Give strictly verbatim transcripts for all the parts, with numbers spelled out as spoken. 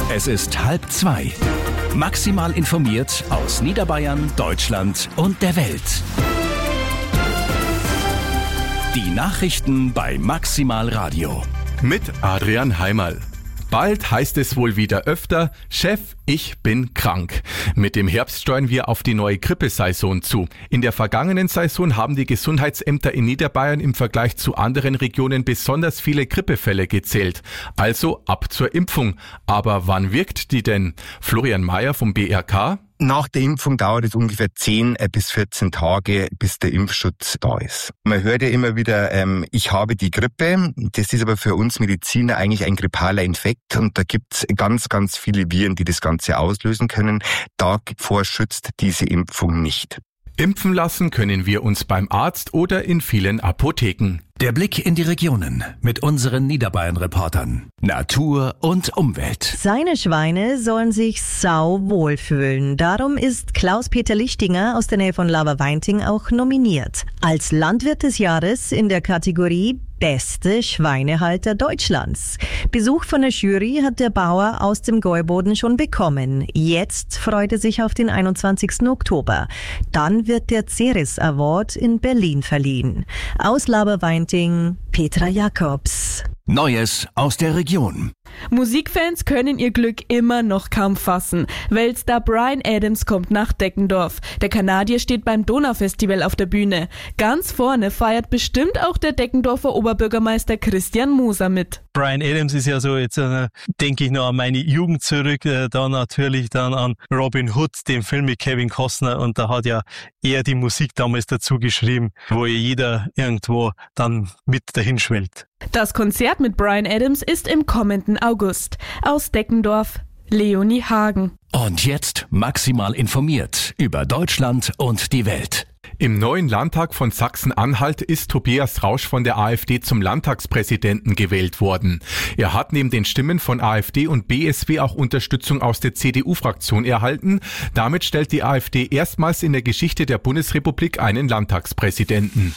Es ist halb zwei. Maximal informiert aus Niederbayern, Deutschland und der Welt. Die Nachrichten bei Maximal Radio. Mit Adrian Heimerl. Bald heißt es wohl wieder öfter, Chef, ich bin krank. Mit dem Herbst steuern wir auf die neue Grippesaison zu. In der vergangenen Saison haben die Gesundheitsämter in Niederbayern im Vergleich zu anderen Regionen besonders viele Grippefälle gezählt. Also ab zur Impfung. Aber wann wirkt die denn? Florian Mayer vom B R K. Nach der Impfung dauert es ungefähr zehn bis vierzehn Tage, bis der Impfschutz da ist. Man hört ja immer wieder, ähm, ich habe die Grippe. Das ist aber für uns Mediziner eigentlich ein grippaler Infekt und da gibt's ganz, ganz viele Viren, die das Ganze auslösen können. Davor schützt diese Impfung nicht. Impfen lassen können wir uns beim Arzt oder in vielen Apotheken. Der Blick in die Regionen mit unseren Niederbayern-Reportern. Natur und Umwelt. Seine Schweine sollen sich sau wohlfühlen. Darum ist Klaus-Peter Lichtinger aus der Nähe von Laberweinting auch nominiert. Als Landwirt des Jahres in der Kategorie Beste Schweinehalter Deutschlands. Besuch von der Jury hat der Bauer aus dem Gäuboden schon bekommen. Jetzt freut er sich auf den einundzwanzigsten Oktober. Dann wird der Ceres Award in Berlin verliehen. Aus Laberweinting, Petra Jakobs. Neues aus der Region. Musikfans können ihr Glück immer noch kaum fassen. Weltstar Bryan Adams kommt nach Deckendorf. Der Kanadier steht beim Donaufestival auf der Bühne. Ganz vorne feiert bestimmt auch der Deckendorfer Oberbürgermeister Christian Moser mit. Bryan Adams ist ja so, jetzt äh, denke ich noch an meine Jugend zurück, äh, dann natürlich dann an Robin Hood, den Film mit Kevin Costner, und da hat ja er die Musik damals dazu geschrieben, wo jeder irgendwo dann mit dahin schwellt. Das Konzert mit Bryan Adams ist im kommenden August. Aus Deckendorf, Leonie Hagen. Und jetzt maximal informiert über Deutschland und die Welt. Im neuen Landtag von Sachsen-Anhalt ist Tobias Rausch von der AfD zum Landtagspräsidenten gewählt worden. Er hat neben den Stimmen von AfD und B S W auch Unterstützung aus der C D U-Fraktion erhalten. Damit stellt die AfD erstmals in der Geschichte der Bundesrepublik einen Landtagspräsidenten.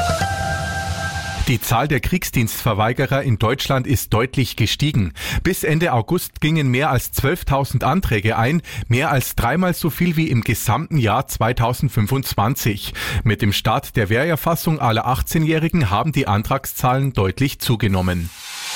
Die Zahl der Kriegsdienstverweigerer in Deutschland ist deutlich gestiegen. Bis Ende August gingen mehr als zwölftausend Anträge ein, mehr als dreimal so viel wie im gesamten Jahr zweitausendfünfundzwanzig. Mit dem Start der Wehrerfassung aller achtzehnjährigen haben die Antragszahlen deutlich zugenommen.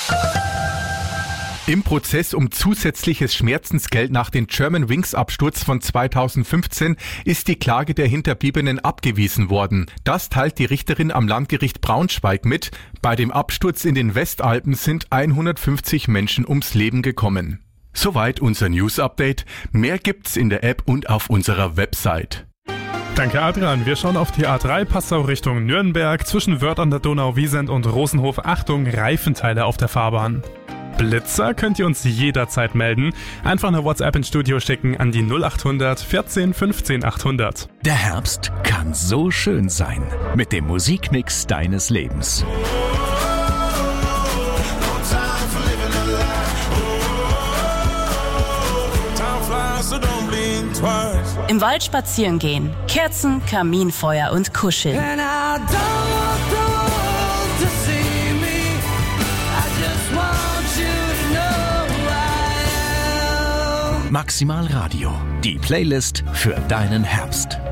Im Prozess um zusätzliches Schmerzensgeld nach dem Germanwings-Absturz von zweitausendfünfzehn ist die Klage der Hinterbliebenen abgewiesen worden. Das teilt die Richterin am Landgericht Braunschweig mit. Bei dem Absturz in den Westalpen sind hundertfünfzig Menschen ums Leben gekommen. Soweit unser News-Update. Mehr gibt's in der App und auf unserer Website. Danke Adrian. Wir schauen auf die A drei Passau Richtung Nürnberg. Zwischen Wörth an der Donau-Wiesent und Rosenhof. Achtung, Reifenteile auf der Fahrbahn. Blitzer könnt ihr uns jederzeit melden. Einfach eine WhatsApp ins Studio schicken an die null achthundert vierzehn fünfzehn achthundert. Der Herbst kann so schön sein. Mit dem Musikmix deines Lebens. Im Wald spazieren gehen, Kerzen, Kaminfeuer und Kuscheln. Maximal Radio, die Playlist für deinen Herbst.